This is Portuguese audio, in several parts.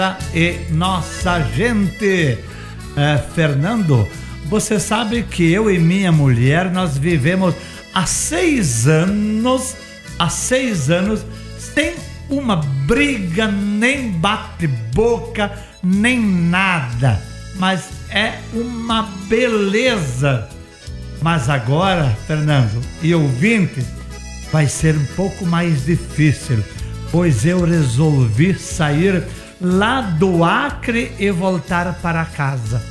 e nossa gente. Fernando, você sabe que eu e minha mulher, nós vivemos há 6 anos sem uma briga, nem bate-boca, nem nada. Mas é uma beleza. Mas agora, Fernando e ouvinte, vai ser um pouco mais difícil, pois eu resolvi sair lá do Acre e voltar para casa.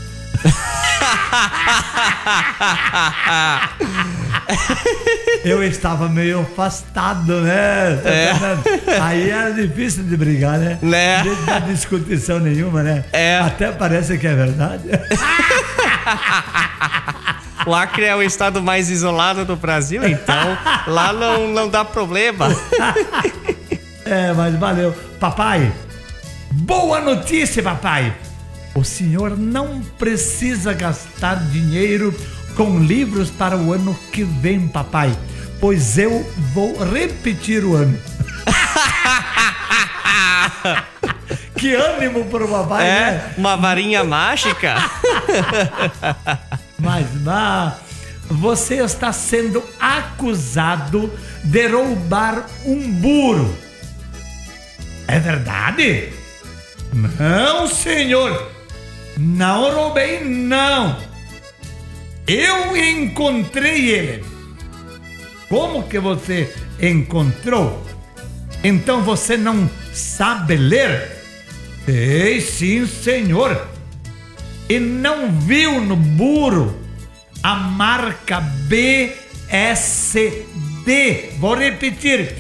Eu estava meio afastado, né? Aí era difícil de brigar, né? Não dá discussão nenhuma, né? Até parece que é verdade. O Acre é o estado mais isolado do Brasil, então lá não dá problema. Mas valeu. Papai, boa notícia, papai. O senhor não precisa gastar dinheiro com livros para o ano que vem, papai, pois eu vou repetir o ano. Que ânimo pro papai, né? Uma varinha mágica. Mas você está sendo acusado de roubar um burro. É verdade? Não, senhor. Não roubei, não. Eu encontrei ele. Como que você encontrou? Então você não sabe ler? Ei, sim, senhor. E não viu no burro a marca BSD? Vou repetir: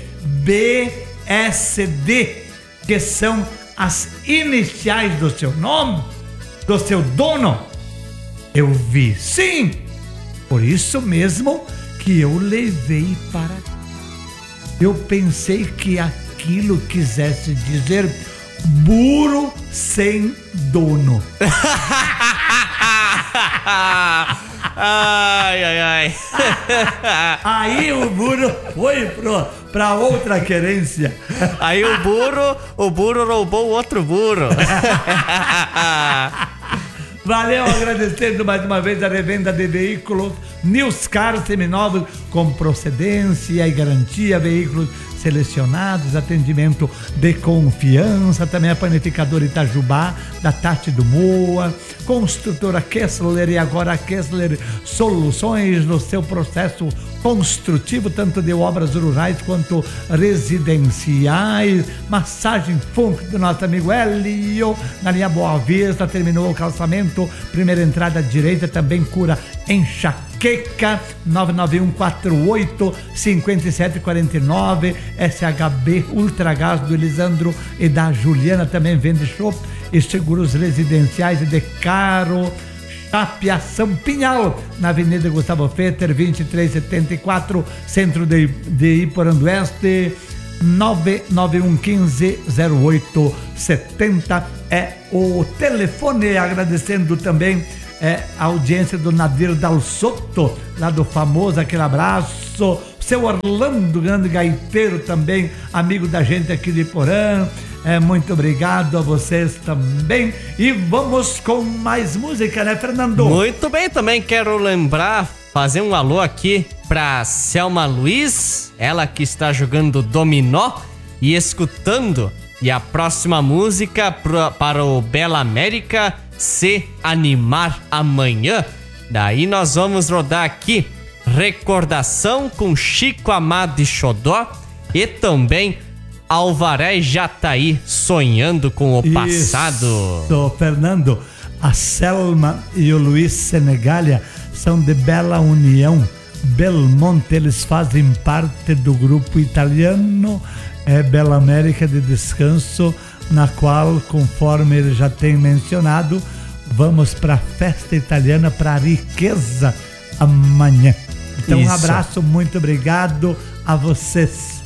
BSD, que são as iniciais do seu nome, do seu dono. Eu vi, sim. Por isso mesmo que eu levei para cá. Eu pensei que aquilo quisesse dizer burro sem dono. Ai. Aí o burro foi pra outra querência. Aí o burro roubou o outro burro. Valeu, agradecendo mais uma vez a revenda de veículos Newscar seminovos com procedência e garantia, veículos selecionados, atendimento de confiança, também a panificadora Itajubá, da Tati do Moa, construtora Kessler e agora a Kessler Soluções no seu processo construtivo, tanto de obras rurais quanto residenciais. Massagem Funk do nosso amigo Hélio, na linha Boa Vista, terminou o calçamento, primeira entrada direita, também cura enxaqueca. 991485749, SHB Ultragás do Elisandro e da Juliana, também vende chopp e seguros residenciais e de carro. Chapeação Pinhal, na Avenida Gustavo Fetter, 2374, centro de Iporandueste. 991150870 é o telefone. Agradecendo também a audiência do Nadir Dalsotto, lá do famoso, aquele abraço. Seu Orlando, grande gaiteiro também, amigo da gente aqui de Porã. Muito obrigado a vocês também. E vamos com mais música, né, Fernando? Muito bem, também quero lembrar, fazer um alô aqui pra Selma Luiz, ela que está jogando dominó e escutando. E a próxima música para o Bela América, Se Animar Amanhã. Daí nós vamos rodar aqui Recordação com Chico Amado e Xodó e também Alvarez Jataí, Sonhando com o Passado. Isso, Fernando. A Selma e o Luiz Senegalia são de Bela União, Belmonte. Eles fazem parte do grupo italiano Bela América de Descanso, na qual, conforme ele já tem mencionado, vamos para a festa italiana, para a riqueza amanhã. Então, um abraço, muito obrigado a vocês.